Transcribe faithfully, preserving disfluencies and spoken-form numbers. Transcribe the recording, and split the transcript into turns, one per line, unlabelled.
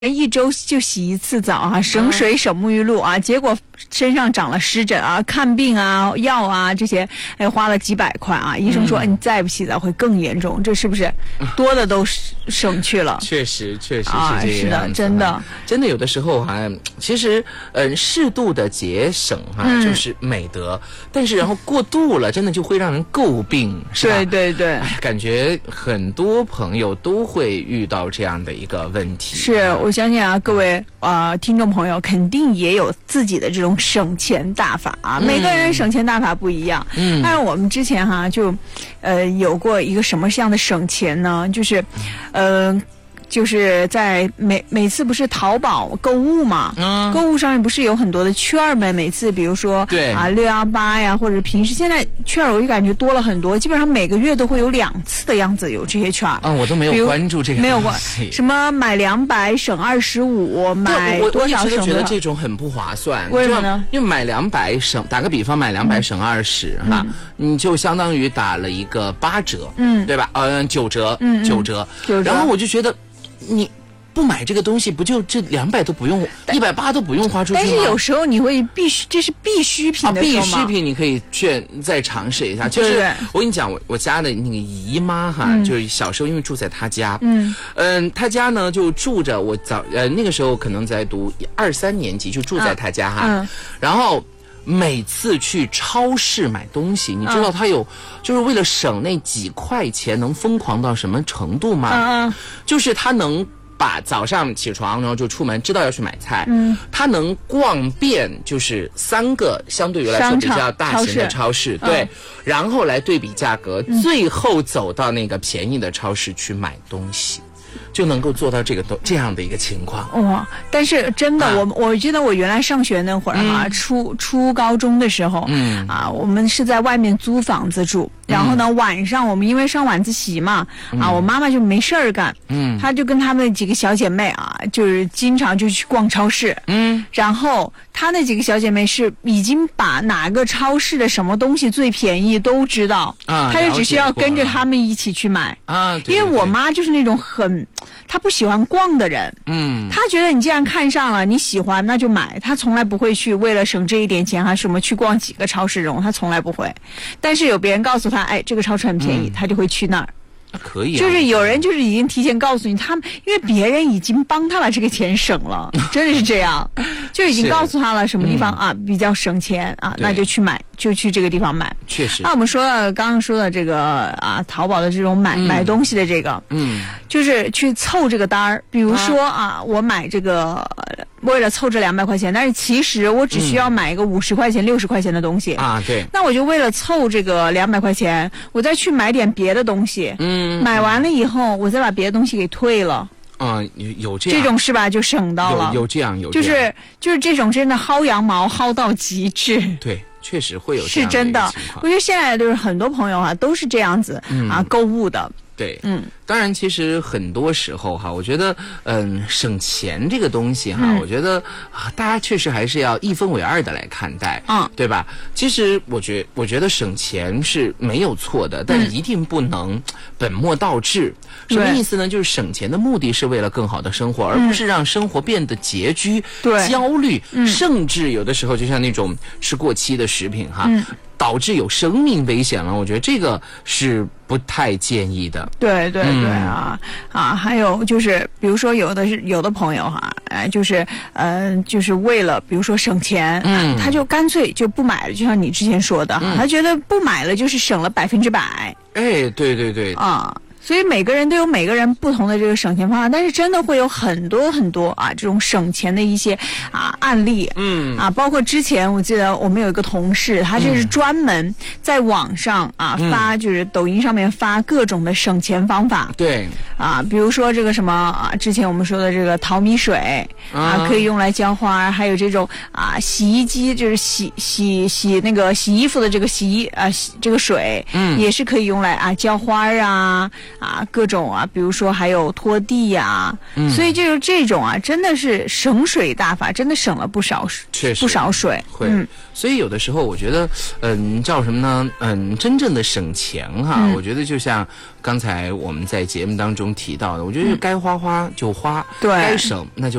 人一周就洗一次澡啊，省水省沐浴露啊，结果身上长了湿疹啊，看病啊、药啊这些，哎，花了几百块啊。医生说，嗯、你再不洗澡会更严重，这是不是多的都省去了？
确实，确实是这
啊，是的，真的，
真的有的时候哈、啊，其实嗯，适度的节省哈、啊嗯、就是美德，但是然后过度了，真的就会让人诟病，是吧？
对对对，
哎，感觉很多朋友都会遇到这样的一个问题。
是我。我相信啊，各位啊、呃、听众朋友肯定也有自己的这种省钱大法啊，嗯、每个人省钱大法不一样。嗯，但是我们之前哈、啊、就，呃，有过一个什么样的省钱呢？就是，呃。就是在每每次不是淘宝购物嘛，嗯，购物上面不是有很多的券儿吗？每次比如说
对
啊六幺八呀，或者平时现在券儿我就感觉多了很多，基本上每个月都会有两次的样子有这些券儿。
啊，我都没有关注这个，
没有关什么买两百省二十五，买多少省多少。
我我一直都觉得这种很不划算。
为什么呢？
因为买两百省，打个比方，买两百省二十哈，你就相当于打了一个八折，嗯，对吧？嗯，九折，嗯，九折，
九折。
然后我就觉得。你不买这个东西，不就这两百都不用，一百八都不用花出去吗？
但是有时候你会必须，这是必需品的时候
嘛、啊、必需品你可以去再尝试一下。就是我跟你讲，我我家的那个姨妈哈、嗯，就是小时候因为住在她家，嗯嗯，她家呢就住着我早呃那个时候可能在读二三年级，就住在她家哈，嗯、然后。每次去超市买东西，你知道他有、嗯、就是为了省那几块钱能疯狂到什么程度吗？嗯嗯，就是他能把早上起床然后就出门，知道要去买菜，嗯，他能逛遍就是三个相对于来说比较大型的超市，超市对、嗯，然后来对比价格、嗯，最后走到那个便宜的超市去买东西。就能够做到这个都这样的一个情况
哇！但是真的，啊、我我记得我原来上学那会儿哈、啊嗯，初初高中的时候，嗯啊，我们是在外面租房子住，然后呢，嗯、晚上我们因为上晚自习嘛，嗯、啊，我妈妈就没事儿干，嗯，她就跟她们几个小姐妹啊，就是经常就去逛超市，嗯，然后她那几个小姐妹是已经把哪个超市的什么东西最便宜都知道，啊，她就只需要跟着他们一起去买啊，对对对，因为我妈就是那种很。他不喜欢逛的人，嗯，他觉得你既然看上了，你喜欢那就买，他从来不会去为了省这一点钱还什么去逛几个超市这种，他从来不会。但是有别人告诉他，哎，这个超市很便宜，嗯、他就会去那儿。
可以、啊，
就是有人就是已经提前告诉你，他们因为别人已经帮他把这个钱省了，真的是这样，就已经告诉他了什么地方、嗯、啊比较省钱啊，那就去买，就去这个地方买。
确实。
那我们说了刚刚说的这个啊，淘宝的这种买、嗯、买东西的这个，嗯，就是去凑这个单儿，比如说啊，啊我买这个。为了凑这两百块钱，但是其实我只需要买一个五十块钱、六十块钱的东西
啊。对，
那我就为了凑这个两百块钱，我再去买点别的东西。嗯，买完了以后，我再把别的东西给退了。
啊，有有这样
这种是吧？就省到了。
有有这样有
这样，就是就是这种真的薅羊毛薅到极致。
对。确实会有
这样的一个情况，是真的。我觉得现在就是很多朋友啊，都是这样子、嗯、啊购物的。
对，嗯，当然，其实很多时候哈，我觉得，嗯，省钱这个东西哈，嗯、我觉得啊，大家确实还是要一分为二的来看待，嗯，对吧？其实我觉我觉得省钱是没有错的，但一定不能本末倒置。嗯、什么意思呢？就是省钱的目的是为了更好的生活，而不是让生活变得拮据、
对
焦虑，嗯、甚至有的时候就像那种吃过期的食品哈。嗯导致有生命危险了，我觉得这个是不太建议的。
对对对啊、嗯、啊，还有就是，比如说有的是有的朋友哈，哎，就是嗯、呃，就是为了比如说省钱，嗯，他就干脆就不买了，就像你之前说的，嗯、他觉得不买了就是省了百分之百。
哎，对对对
啊。所以每个人都有每个人不同的这个省钱方法，但是真的会有很多很多啊这种省钱的一些啊案例，嗯啊，包括之前我记得我们有一个同事，他就是专门在网上啊、嗯、发，就是抖音上面发各种的省钱方法，
对
啊，比如说这个什么啊，之前我们说的这个淘米水啊，可以用来浇花，还有这种啊洗衣机，就是洗洗洗那个洗衣服的这个洗衣啊洗这个水，嗯，也是可以用来啊浇花啊。 啊，各种啊，比如说还有拖地呀、啊嗯，所以就是这种啊，真的是省水大法，真的省了不少水，
确实
不少水。
会、嗯，所以有的时候我觉得，嗯，叫什么呢？嗯，真正的省钱哈、嗯，我觉得就像刚才我们在节目当中提到的，我觉得该花花就花，
对，
该省那就。